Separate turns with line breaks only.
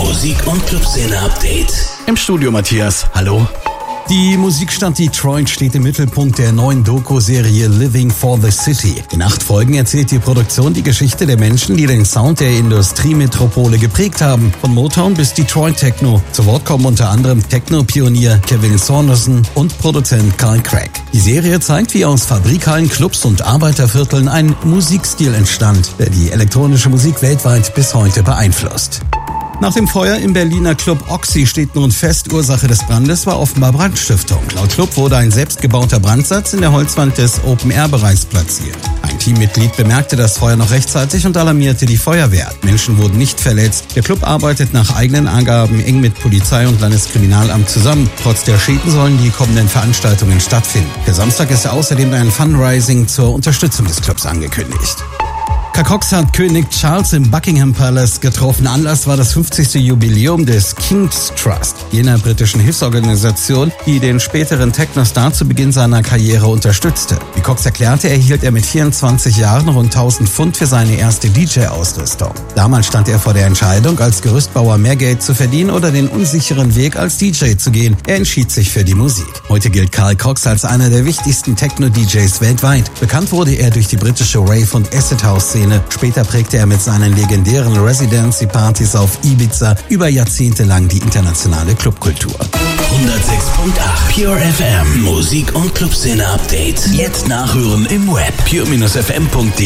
Musik- und Clubszene-Update.
Im Studio Matthias, hallo. Die Musikstadt Detroit steht im Mittelpunkt der neuen Doku-Serie Living for the City. In 8 Folgen erzählt die Produktion die Geschichte der Menschen, die den Sound der Industriemetropole geprägt haben. Von Motown bis Detroit Techno. Zu Wort kommen unter anderem Techno-Pionier Kevin Saunderson und Produzent Carl Craig. Die Serie zeigt, wie aus Fabrikhallen, Clubs und Arbeitervierteln ein Musikstil entstand, der die elektronische Musik weltweit bis heute beeinflusst. Nach dem Feuer im Berliner Club Oxy steht nun fest, Ursache des Brandes war offenbar Brandstiftung. Laut Club wurde ein selbstgebauter Brandsatz in der Holzwand des Open-Air-Bereichs platziert. Ein Teammitglied bemerkte das Feuer noch rechtzeitig und alarmierte die Feuerwehr. Menschen wurden nicht verletzt. Der Club arbeitet nach eigenen Angaben eng mit Polizei und Landeskriminalamt zusammen. Trotz der Schäden sollen die kommenden Veranstaltungen stattfinden. Für Samstag ist außerdem ein Fundraising zur Unterstützung des Clubs angekündigt. Cox hat König Charles im Buckingham Palace getroffen. Anlass war das 50. Jubiläum des King's Trust, jener britischen Hilfsorganisation, die den späteren Techno-Star zu Beginn seiner Karriere unterstützte. Wie Cox erklärte, erhielt er mit 24 Jahren rund 1000 Pfund für seine erste DJ-Ausrüstung. Damals stand er vor der Entscheidung, als Gerüstbauer mehr Geld zu verdienen oder den unsicheren Weg als DJ zu gehen. Er entschied sich für die Musik. Heute gilt Carl Cox als einer der wichtigsten Techno-DJs weltweit. Bekannt wurde er durch die britische Rave- und Acid-House-Szene. Später prägte er mit seinen legendären Residency-Partys auf Ibiza über Jahrzehnte lang die internationale Clubkultur.
106.8 Pure FM Musik- und Clubszene-Update. Jetzt nachhören im Web pure-fm.de.